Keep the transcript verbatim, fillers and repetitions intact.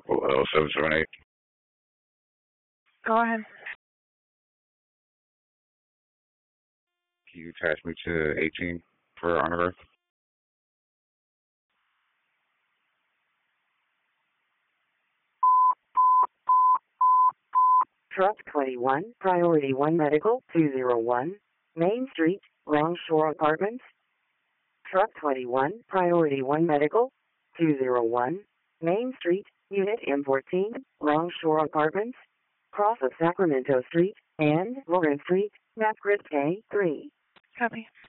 Well, seven seven eight. Go ahead. Can you attach me to eighteen for On Earth? Truck twenty-one, Priority one Medical, two oh one, Main Street, Longshore Apartments. Truck twenty-one, Priority one Medical, two oh one, Main Street, Unit M fourteen, Longshore Apartments, cross of Sacramento Street and Lawrence Street, map grid K three. Copy.